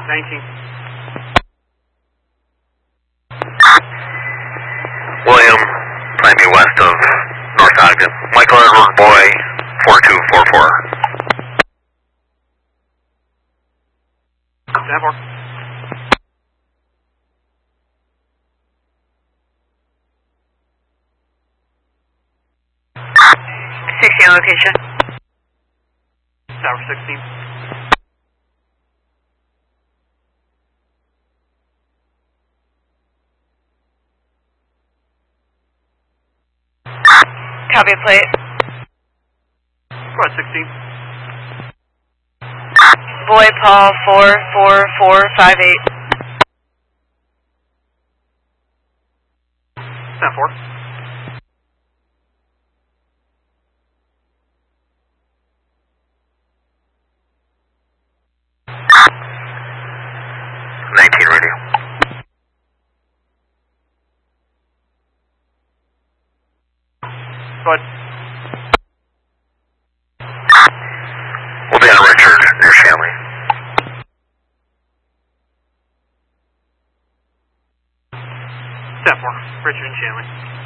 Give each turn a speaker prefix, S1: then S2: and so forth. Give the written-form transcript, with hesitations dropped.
S1: 19.
S2: William, find me west of North Ogden. Michael Edward Boy, 4244.
S1: 10-4.
S3: Location.
S1: Tower 16.
S3: Copy plate.
S1: Squad 16.
S3: Boy Paul 44458.
S1: 10-4.
S2: Radio.
S1: Squad.
S2: We'll be on Richard near Shanley.
S1: 10-4. Richard and Shanley.